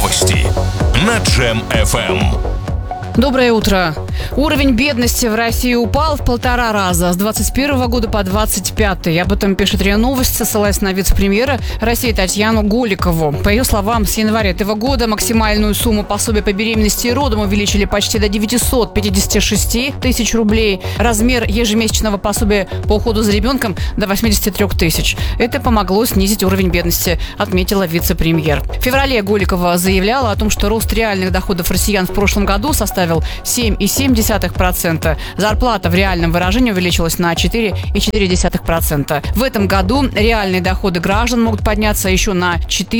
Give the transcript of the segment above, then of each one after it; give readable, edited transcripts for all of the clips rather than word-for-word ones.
Новости на Джем FM. Доброе утро. Уровень бедности в России упал в 1,5 раза с 2021 года по 2025. Об этом пишет РИА Новости, ссылаясь на вице-премьера России Татьяну Голикову. По ее словам, с января этого года максимальную сумму пособия по беременности и родам увеличили почти до 956 тысяч рублей. Размер ежемесячного пособия по уходу за ребенком до 83 тысяч. Это помогло снизить уровень бедности, отметила вице-премьер. В феврале Голикова заявляла о том, что рост реальных доходов россиян в прошлом году составил 7,7%. Зарплата в реальном выражении увеличилась на 4,4%. В этом году реальные доходы граждан могут подняться еще на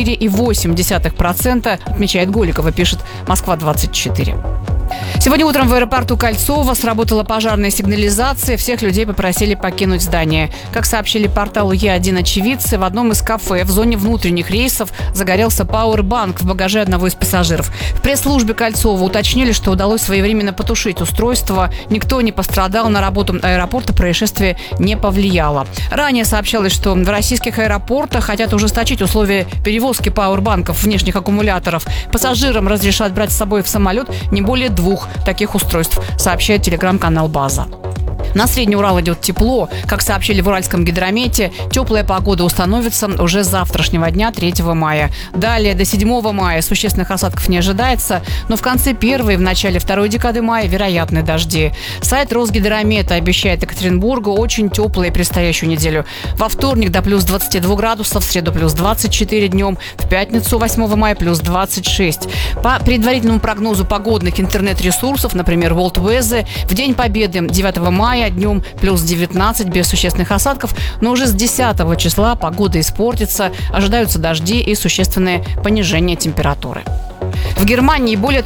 4,8%, отмечает Голикова, пишет Москва-24. Сегодня утром в аэропорту Кольцово сработала пожарная сигнализация. Всех людей попросили покинуть здание. Как сообщили порталу Е1 очевидцы, в одном из кафе в зоне внутренних рейсов загорелся пауэрбанк в багаже одного из пассажиров. В пресс-службе Кольцова уточнили, что удалось своевременно потушить устройство. Никто не пострадал, на работу аэропорта происшествие не повлияло. Ранее сообщалось, что в российских аэропортах хотят ужесточить условия перевозки пауэрбанков внешних аккумуляторов. Пассажирам разрешат брать с собой в самолет не более 2 таких устройств, сообщает телеграм-канал «База». На Средний Урал идет тепло. Как сообщили в Уральском гидромете, теплая погода установится уже с завтрашнего дня, 3 мая. Далее, до 7 мая существенных осадков не ожидается, но в конце 1 и в начале 2 декады мая вероятны дожди. Сайт Росгидромета обещает Екатеринбургу очень теплую предстоящую неделю. Во вторник до плюс 22 градусов, в среду плюс 24 днем, в пятницу 8 мая плюс 26. По предварительному прогнозу погодных интернет-ресурсов, например, World Weather, в День Победы 9 мая днем плюс 19 без существенных осадков, но уже с 10 числа погода испортится, ожидаются дожди и существенное понижение температуры. В Германии более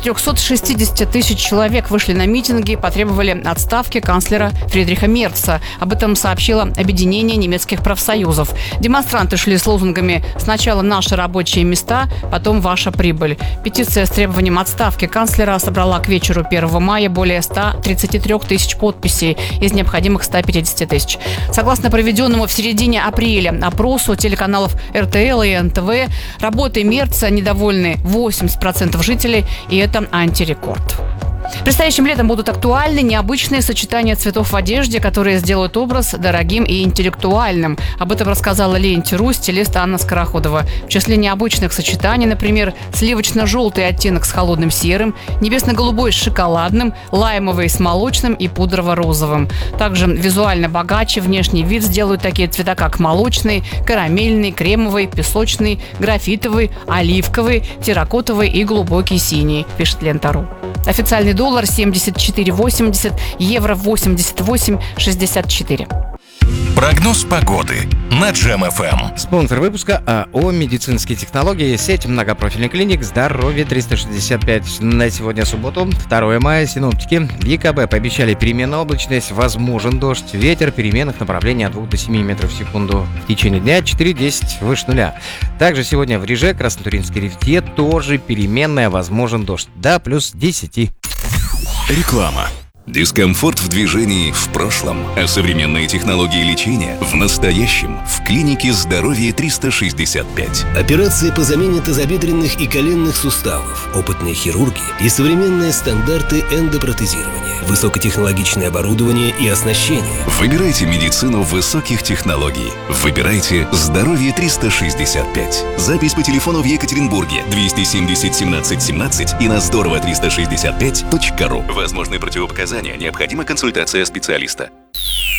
360 тысяч человек вышли на митинги и потребовали отставки канцлера Фридриха Мерца. Об этом сообщило Объединение немецких профсоюзов. Демонстранты шли с лозунгами «Сначала наши рабочие места, потом ваша прибыль». Петиция с требованием отставки канцлера собрала к вечеру 1 мая более 133 тысяч подписей из необходимых 150 тысяч. Согласно проведенному в середине апреля опросу телеканалов РТЛ и НТВ, работой Мерца недовольны 80% жителей, и это антирекорд. Предстоящим летом будут актуальны необычные сочетания цветов в одежде, которые сделают образ дорогим и интеллектуальным. Об этом рассказала Ленте.ру стилист Анна Скороходова. В числе необычных сочетаний, например, сливочно-желтый оттенок с холодным серым, небесно-голубой с шоколадным, лаймовый с молочным и пудрово-розовым. Также визуально богаче внешний вид сделают такие цвета, как молочный, карамельный, кремовый, песочный, графитовый, оливковый, терракотовый и глубокий синий, пишет Лента.ру. Официальный доллар 74,80, евро 88,64. Прогноз погоды на Джем FM. Спонсор выпуска АО «Медицинские технологии», сеть многопрофильных клиник «Здоровье 365». На сегодня субботу, 2 мая, синоптики в ЕКБ пообещали переменную облачность, возможен дождь, ветер переменных направлений от 2 до 7 метров в секунду. В течение дня 4-10 выше нуля. Также сегодня в Реже, Краснотуринской Рифте тоже переменная, возможен дождь, до плюс 10. Реклама. Дискомфорт в движении в прошлом, а современные технологии лечения в настоящем в клинике «Здоровье 365». Операции по замене тазобедренных и коленных суставов, опытные хирурги и современные стандарты эндопротезирования, высокотехнологичное оборудование и оснащение. Выбирайте медицину высоких технологий. Выбирайте «Здоровье 365». Запись по телефону в Екатеринбурге 270 17 17 и на здорово365.ру. Возможны противопоказания. Необходима консультация специалиста.